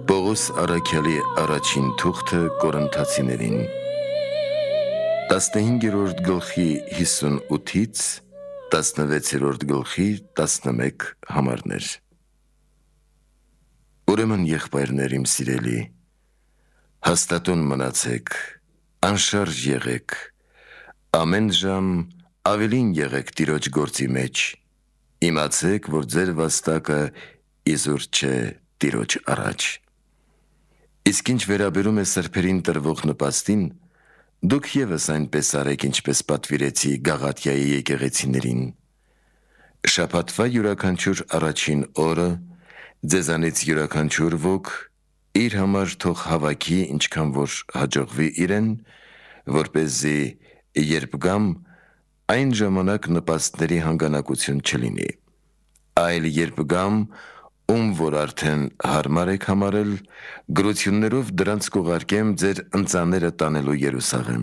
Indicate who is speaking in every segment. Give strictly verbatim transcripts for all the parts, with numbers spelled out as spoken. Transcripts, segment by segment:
Speaker 1: Պողոս առաքյալի առաջին թուղթը Կորինթացիներին տասնհինգերորդ գլխի հիսունութից տասնվեցերորդ գլխի տասնմեկ համարներ։ Ուրեմն եղբայրներ իմ սիրելի, հաստատուն մնացեք, անշարժ եղեք, ամեն ժամ ավելին եղեք Տիրոջ գործի մեջ, իմացեք, որ ձեր վաստակը իզուր չէ Տիրոջ առաջ։ Իսկ ինչ վերաբերում է սրբերին տրվող նպաստին, դուք ևս այնպես արեք, ինչպես պատվիրեցի Գաղատիայի եկեղեցիներին։ Շաբաթվա յուրաքանչյուր առաջին օրը ձեզանից յուրաքանչյուր ոք իր համար թող հավաքի, ինչքան որ հաջողվի իրեն, որպեսզի երբ գամ, այն ժամանակ նպաստների հանգանակություն չլինի, այլ երբ գամ, ում որ արդեն հարմար եք համարել, գրություններով դրանց կուղարկեմ ձեր ընծաները տանելու Երուսաղեմ։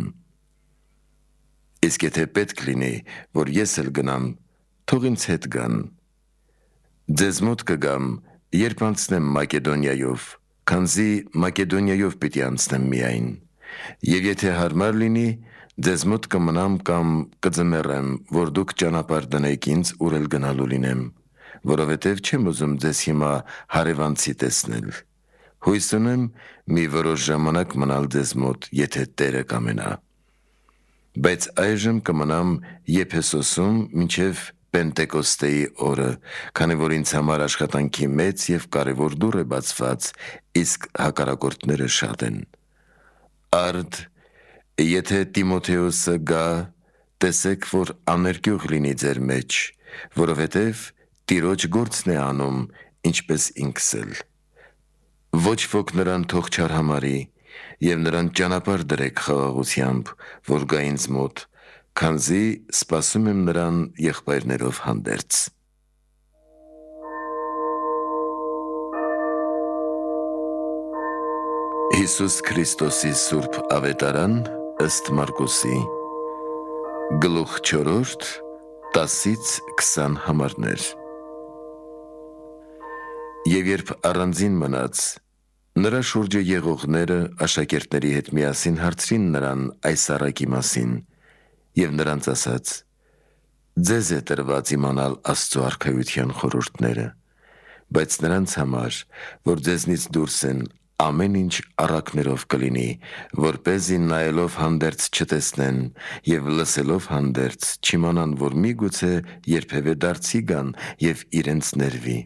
Speaker 1: Իսկ եթե պետք լինի, որ ես էլ գնամ, թող ինձ հետ գան։ Ձեզ մոտ կգամ, երբ անցնեմ Մակեդոնիայով, քանզի Մակեդոնիայով պիտի անցնեմ միայն, և եթե հարմար լինի, ձեզ մոտ կմնամ կամ կձմեռեմ, որ դուք ճանապարհ դնեք ինձ, ուր էլ գնալու լինեմ, որովհետև չեմ ուզում ձեզ հիմա հարևանցի տեսնել։ Հույս ունեմ մի որոշ ժամանակ մնալ ձեզ մոտ, եթե Տերը կամենա։ Բայց այժմ կմնամ Եփեսոսում մինչև Պենտեկոստեի օրը, քանի որ ինձ համար աշխատանքի մեծ և կարևոր դուռ է բացված, իսկ հակառակորդները շատ են։ Արդ, եթե Տիմոթեոսը գա, տեսեք, որ աներկյուղ լինի ձեր մեջ, որովհետև Տիրոջ գործն է անում, ինչպես ինքս էլ։ Ոչ ոք նրան թող չարհամարի, և նրան ճանապարհ դրեք խաղաղությամբ, որ գա ինձ մոտ, քանզի սպասում եմ նրան եղբայրներով հանդերձ։ Հիսուս Քրիստոսի սուրբ ավետարան ըստ Մարկոսի, գլուխ չորրորդ, տասից քսան համարներ։ Եվ երբ առանձին մնաց, նրա շուրջը եղողները աշակերտների հետ միասին հարցրին նրան այս առակի մասին, և նրանց ասաց. ձեզ է տրված իմանալ Աստծո արքայության խորհուրդները, բայց նրանց համար, որ ձեզնից դուրս են, ամեն ինչ առակներով կլինի, որպեսզի նայելով հանդերձ չտեսնեն և լսելով հանդերձ չիմանան, որ միգուցե երբևէ դարձի գան և իրենց ներվի։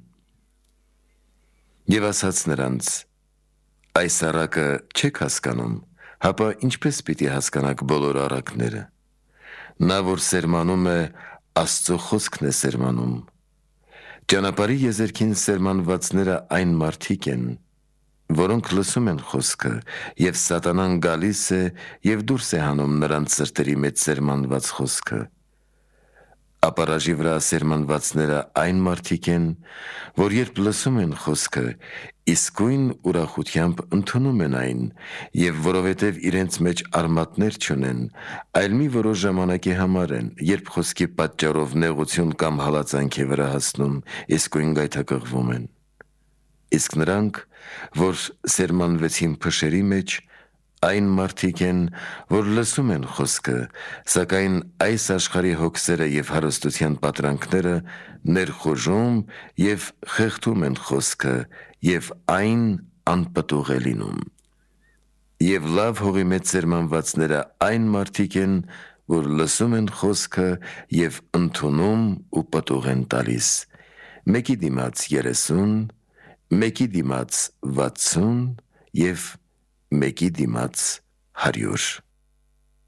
Speaker 1: Եվ ասաց նրանց. այս առակը չեք հասկանում, հապա ինչպես պիտի հասկանաք բոլոր առակները։ Նա, որ սերմանում է, Աստծո խոսքն է սերմանում։ Ճանապարհի եզերքին սերմանվածները այն մարդիկ են, որոնք լսում են խոսքը, և սատանան գալիս է և դուրս է հանում նրանց սրտերի մեջ սերմանված խոսքը։ Ապառաժի վրա սերմանվածները այն մարդիկ են, որ երբ լսում են խոսքը, իսկույն ուրախությամբ ընդունում են այն, և որովհետև իրենց մեջ արմատներ չունեն, այլ մի որոշ ժամանակի համար են, երբ խոսքի պատճառով նեղություն կամ հալածանք է վրա հասնում, իսկույն գայթակղվում են։ Իսկ նրանք, որ սերմանվեցին փշերի մեջ, այն մարդիկ են, որ լսում են խոսքը, սակայն այս աշխարհի հոգսերը և հարստության պատրանքները ներխուժում և խեղդում են խոսքը, և այն անպտուղ է լինում։ Եվ լավ հողի մեջ սերմանվածները այն մարդիկ են, որ լսում են խոսքը և ընդունում ու պտուղ են տալիս, մեկի դիմաց երեսուն, մեկի դիմաց վաթսուն և մեկի դիմաց հարյուր։